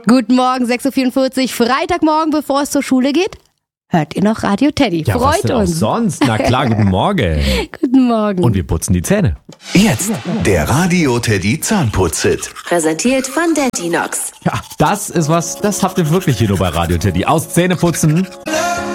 Guten Morgen, 6.44 Uhr, Freitagmorgen, bevor es zur Schule geht. Hört ihr noch Radio Teddy? Ja, Freut was denn uns. auch sonst? Na klar, guten Morgen. Guten Morgen. Und wir putzen die Zähne. Jetzt der Radio Teddy Zahnputz-Hit. Präsentiert von Daddynox. Ja, das ist was, das habt ihr wirklich hier nur bei Radio Teddy. Aus Zähneputzen